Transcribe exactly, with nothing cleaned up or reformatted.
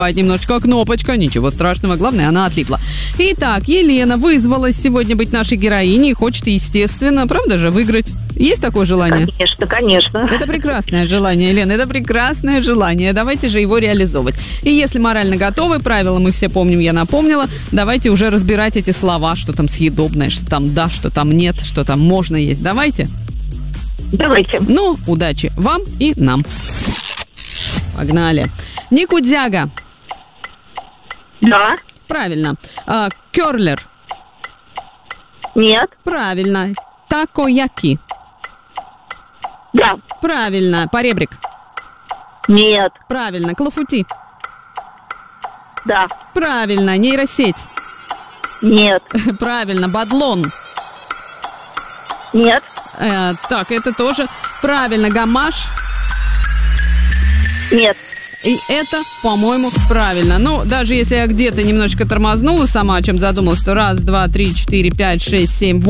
немножечко кнопочка, ничего страшного, главное, она отлипла. Итак, Елена вызвалась сегодня быть нашей героиней и хочет, естественно, правда же, выиграть. Есть такое желание? Конечно, конечно. Это прекрасное желание, Елена, это прекрасное желание. Давайте же его реализовывать. И если морально готовы, правила мы все помним, я напомнила, давайте уже разбирать эти слова, что там съедобное, что там да, что там нет, что там можно есть. Давайте? Давайте. Ну, удачи вам и нам. Погнали. Никудзяга. Да. Правильно. А, кёрлер. Нет. Правильно. Такояки. Да. Правильно. Поребрик. Нет. Правильно. Клафути. Да. Правильно. Нейросеть. Нет. Правильно. Бадлон. Нет. Э, так, это тоже правильно. Гамаш. Нет. И это, по-моему, правильно. Ну, даже если я где-то немножечко тормознула сама, о чем задумалась, то раз, два, три, четыре, пять, шесть, семь, восемь.